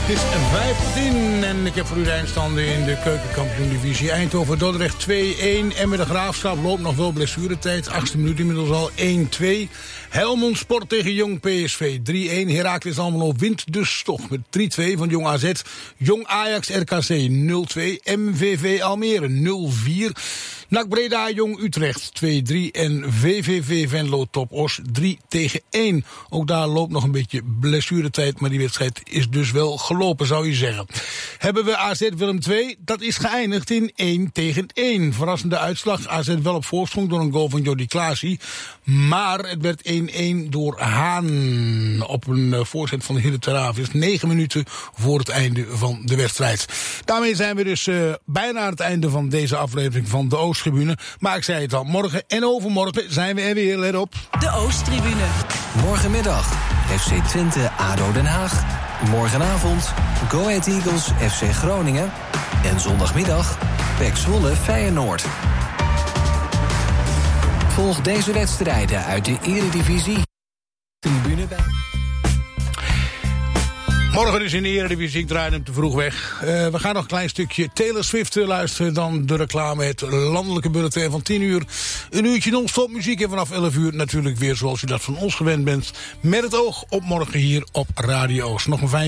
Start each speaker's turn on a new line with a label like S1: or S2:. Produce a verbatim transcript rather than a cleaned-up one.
S1: Het is vijf voor tien en ik heb voor u de eindstanden in de keukenkampioen-divisie. Eindhoven-Dordrecht twee-een. En met de Graafschap loopt nog wel blessuretijd. Achtste minuut inmiddels al één-twee. Helmond Sport tegen Jong P S V drie-een. Heracles Almelo wint dus toch met drie-twee van Jong A Z. Jong Ajax R K C nul-twee. M V V Almere nul-vier. N A C Breda Jong Utrecht twee-drie. En V V V Venlo Top Os drie tegen één. Ook daar loopt nog een beetje blessuretijd, maar die wedstrijd is dus wel gelopen, zou je zeggen. Hebben we A Z Willem twee? Dat is geëindigd in één tegen één. Verrassende uitslag. A Z wel op voorsprong door een goal van Jordi Klaasie. Maar het werd één-één door Haan op een voorzet van Hille Teravis. Negen minuten voor het einde van de wedstrijd. Daarmee zijn we dus uh, bijna aan het einde van deze aflevering van de Oosttribune. Maar ik zei het al, morgen en overmorgen zijn we er weer. Let op.
S2: De Oosttribune.
S3: Morgenmiddag F C Twente A D O Den Haag. Morgenavond Go Ahead Eagles F C Groningen. En zondagmiddag P E C Zwolle Feyenoord. Volg deze wedstrijden uit de Eredivisie. Tribune bij.
S1: Morgen dus in de Eredivisie, ik draai hem te vroeg weg. Uh, we gaan nog een klein stukje Taylor Swift luisteren. Dan de reclame, het landelijke bulletin van tien uur. Een uurtje non-stop muziek en vanaf elf uur natuurlijk weer zoals u dat van ons gewend bent. Met het oog op morgen hier op Radio Oost. Nog een fijn